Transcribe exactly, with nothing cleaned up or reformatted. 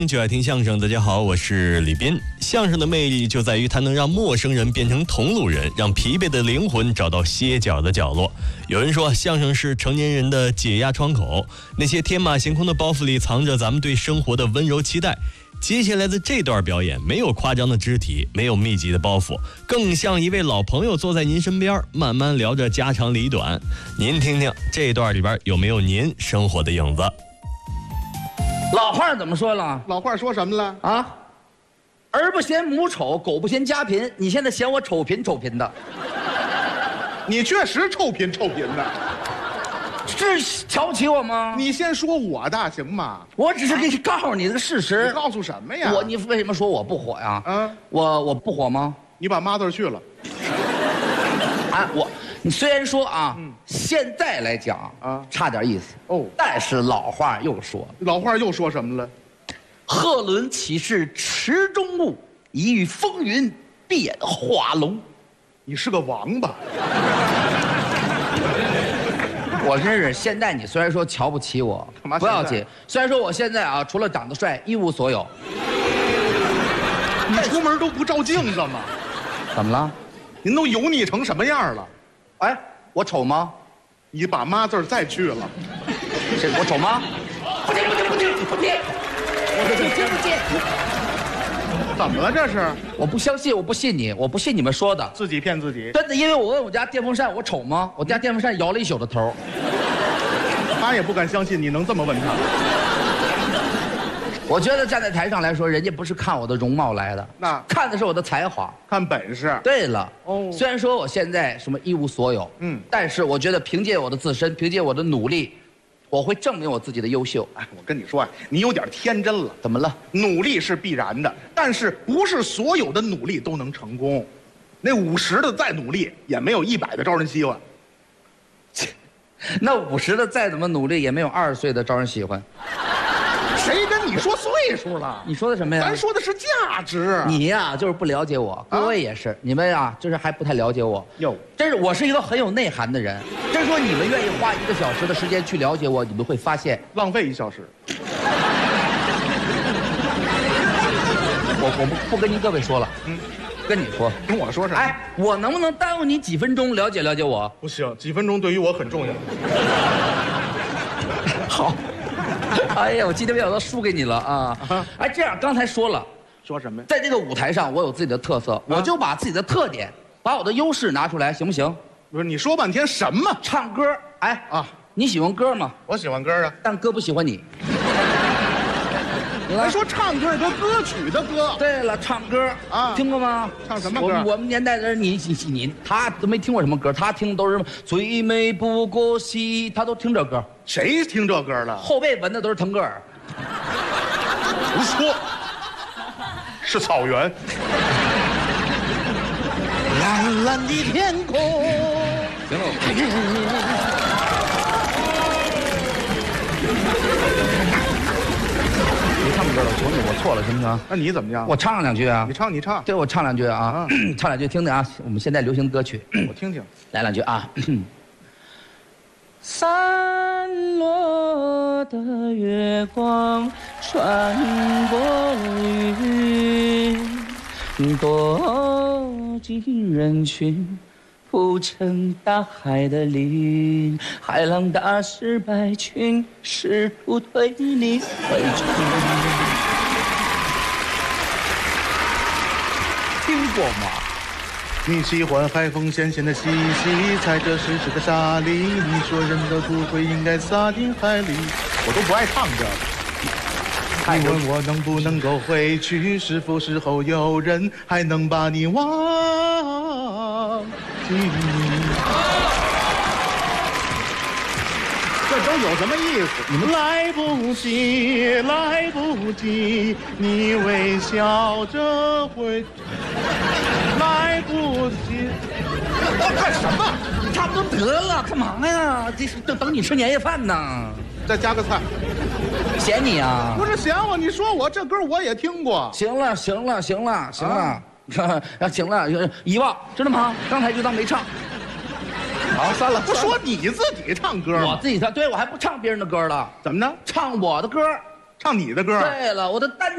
就爱听相声，大家好，我是李斌。相声的魅力就在于它能让陌生人变成同路人，让疲惫的灵魂找到歇脚的角落。有人说，相声是成年人的解压窗口，那些天马行空的包袱里藏着咱们对生活的温柔期待。接下来的这段表演没有夸张的肢体，没有密集的包袱，更像一位老朋友坐在您身边，慢慢聊着家长里短。您听听这段里边有没有您生活的影子？ 老话怎么说了？ 老话说什么了？ 啊，儿不嫌母丑，狗不嫌家贫。你现在嫌我丑贫丑贫的， 你确实臭贫臭贫的。 是瞧不起我吗？ 你先说我的行吗？ 我只是给你告诉你这个事实。 你告诉什么呀？ 我你为什么说我不火呀？ 嗯， 我我不火吗？ 你把妈字去了。 啊，我你虽然说啊， 嗯现在来讲啊差点意思哦， 但是老话又说， 老话又说什么了？ 鹤伦岂是池中物，一遇风云变化龙。 你是个王八。 我真是现在你虽然说瞧不起我， 干嘛不要紧。虽然说我现在啊，除了长得帅一无所有。 你出门都不照镜子吗？ 怎么了？ 您都油腻成什么样了？ 哎，我丑吗？ 你把妈字再去了。 这我丑吗？不听不听不听不听，我不听不听。 怎么了这是？ 我不相信，我不信你，我不信你们说的。 自己骗自己。 真的，因为我问我家电风扇我丑吗？我家电风扇摇了一宿的头。 他也不敢相信你能这么问他。 我觉得站在台上来说，人家不是看我的容貌来的， 那看的是我的才华。 看本事。 对了， 哦虽然说我现在什么一无所有， 嗯但是我觉得凭借我的自身，凭借我的努力，我会证明我自己的优秀。 哎，我跟你说啊，你有点天真了。 怎么了？ 努力是必然的，但是不是所有的努力都能成功。那五十的再努力，也没有一百的招人喜欢。 那五十的再怎么努力，也没有二十岁的招人喜欢。 谁跟你说岁数了？ 你说的什么呀？ 咱说的是价值。 你呀，就是不了解我，各位也是，你们呀，就是还不太了解我。 哟， 真是我是一个很有内涵的人。真说你们愿意花一个小时的时间去了解我，你们会发现， 浪费一小时。 我我不不跟您各位说了，嗯，跟你说， 跟我说什么？ 哎，我能不能耽误你几分钟了解了解我？ 不行，几分钟对于我很重要。 好。哎呀，我今天没想到输给你了啊！哎，这样刚才说了， 说什么呀？ 在这个舞台上，我有自己的特色，我就把自己的特点，把我的优势拿出来，行不行？ 不是，你说半天什么？ 唱歌，哎啊， 你喜欢歌吗？ 我喜欢歌啊。 但歌不喜欢你。 还说唱歌的歌曲的歌。 对了，唱歌啊听过吗？ 唱什么歌？ 我我们年代的人，你你你，他都没听过什么歌，他听都是什么最美不过夕，他都听这歌。 谁听这歌了？ 后背纹的都是腾格尔。 胡说，是草原。 蓝蓝的天空。行了。别唱歌了，求你，我错了，行不行？ 那你怎么样？ 我唱两句啊。 你唱，你唱。 对，我唱两句啊， 啊唱两句，听听啊，我们现在流行歌曲， 我听听。 来两句啊。散落的月光穿过了云，躲进人群，铺成大海的鳞。海浪打湿白裙，试图推你回去。听过吗？ 你喜欢海风咸咸的气息，踩着湿湿的沙砾。你说人的骨灰应该撒进海里。我都不爱唱这个。你问我能不能够回去，是否时候有人还能把你忘记？这都有什么意思？你们来不及，来不及，你微笑着回。来不及，干什么？ 差不多得了，干嘛呀？这是等等你吃年夜饭呢。 再加个菜。 嫌你啊？ 不是嫌我，你说我这歌我也听过。 行了，行了，行了，行了，啊，行了，遗忘，知道吗？刚才就当没唱。 好，算了，不说你自己唱歌吗？ 我自己唱，对，我还不唱别人的歌了。 怎么呢？ 唱我的歌， 唱你的歌。 对了，我的单。